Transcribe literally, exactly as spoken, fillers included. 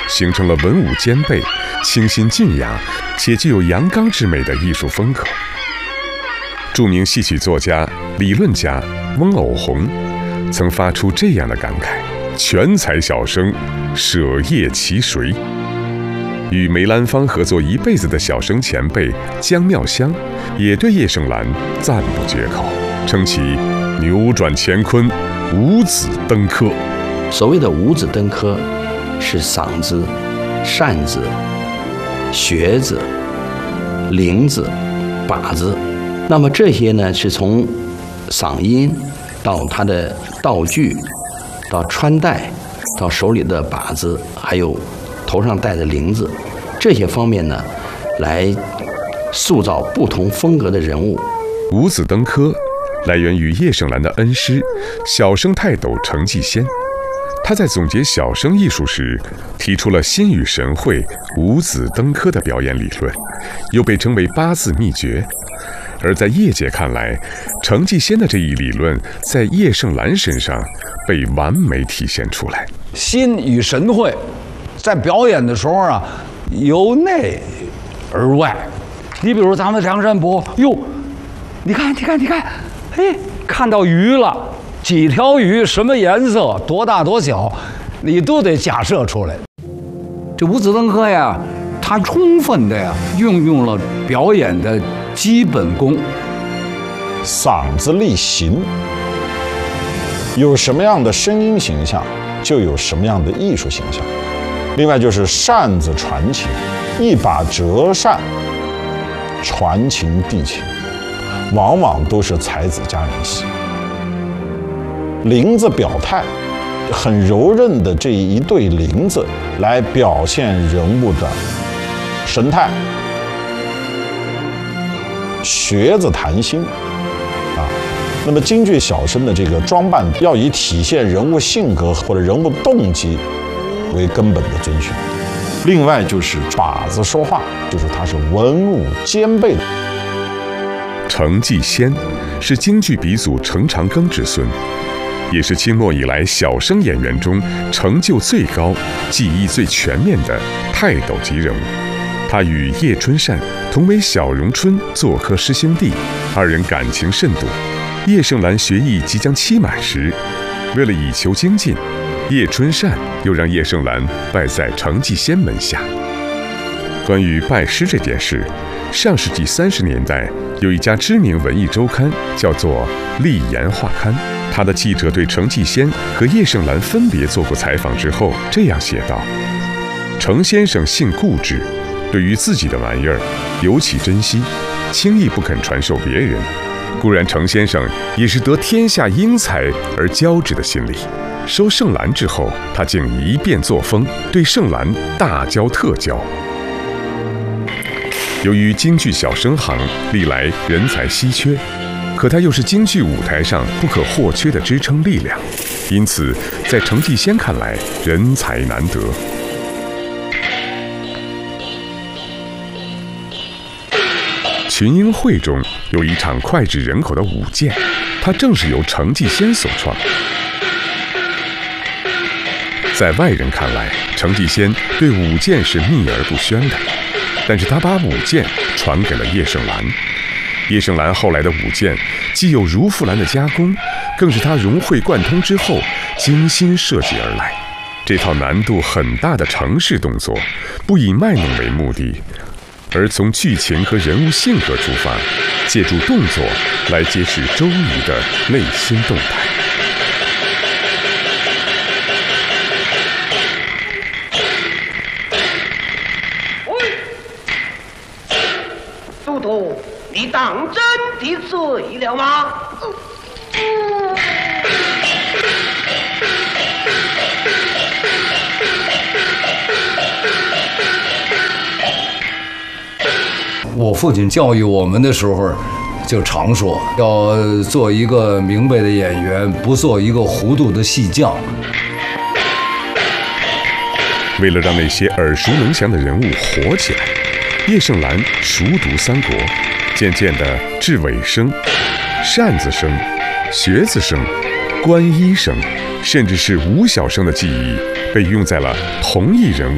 形成了文武兼备、清新俊雅且具有阳刚之美的艺术风格。著名戏曲作家、理论家翁偶虹曾发出这样的感慨：全才小生，舍业其谁？与梅兰芳合作一辈子的小生前辈姜妙香也对叶盛兰赞不绝口，称其扭转乾坤，五子登科。 所谓的五子登科，是嗓子、扇子、学子、铃子、把子。那么这些呢，是从嗓音到他的道具，到穿戴，到手里的把子，还有头上戴的铃子，这些方面呢，来塑造不同风格的人物。 五子登科来源于叶盛兰的恩师小生泰斗程继先。他在总结小生艺术时，提出了心语神会、五子登科的表演理论，又被称为八字秘诀。而在业界看来，程继先的这一理论在叶盛兰身上被完美体现出来。 心与神会，在表演的时候啊，由内而外。你比如咱们梁山伯，哟，你看，你看，你看，哎，看到鱼了，几条鱼，什么颜色，多大多小，你都得假设出来。这五子登科呀，它充分的呀运用了表演的基本功。 嗓子力行，有什么样的声音形象，就有什么样的艺术形象。另外就是扇子传情，一把折扇传情递情，往往都是才子佳人戏。铃子表态，很柔韧的这一对铃子来表现人物的神态。学子谈心啊，那么京剧小生的这个装扮要以体现人物性格或者人物动机为根本的遵循。另外就是把子说话，就是他是文武兼备的。 程继先是京剧鼻祖程长庚之孙，也是清末以来小生演员中成就最高、技艺最全面的泰斗级人物。他与叶春扇同为小荣春做科师兄弟，二人感情甚笃。叶盛兰学艺即将期满时，为了以求精进，叶春扇又让叶盛兰拜在程继先门下。关于拜师这件事，上世纪三十年代有一家知名文艺周刊叫做《立言画刊》，他的记者对程继先和叶盛兰分别做过采访之后，这样写道：程先生性固执，对于自己的玩意儿尤其珍惜，轻易不肯传授别人。固然程先生也是得天下英才而骄之的心理，收盛兰之后，他竟一变作风，对盛兰大骄特骄。由于京剧小生行历来人才稀缺，可他又是京剧舞台上不可或缺的支撑力量，因此在程继先看来，人才难得。群英会中有一场脍炙人口的舞剑，它正是由程继先所创。在外人看来，程继先对舞剑是秘而不宣的，但是他把舞剑传给了叶盛兰。叶盛兰后来的舞剑既有如复兰的加工，更是他融会贯通之后精心设计而来。这套难度很大的程式动作，不以卖弄为目的，而从剧情和人物性格出发，借助动作来揭示周瑜的内心动态。 都督，你当真的醉了吗？ 我父亲教育我们的时候，就常说要做一个明白的演员，不做一个糊涂的戏匠。 为了让那些耳熟能详的人物活起来，叶盛兰熟读三国，渐渐的至尾声、扇子声、学子声、观一声，甚至是五小声的技艺，被用在了同一人物